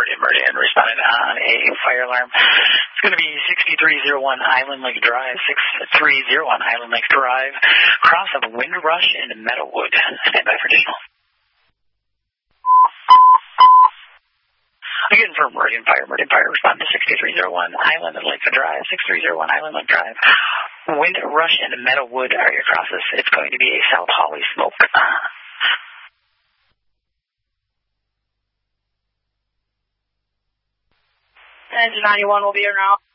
Meridian, responding on a fire alarm. It's going to be 6301 Island Lake Drive, 6301 Island Lake Drive, cross of Windrush and Meadowwood. Stand by for additional. Again, for Meridian Fire, respond to 6301 Island Lake Drive, 6301 Island Lake Drive. Windrush and Meadowwood are your crosses. It's going to be a South Holly smoke. Engine 91 will be around.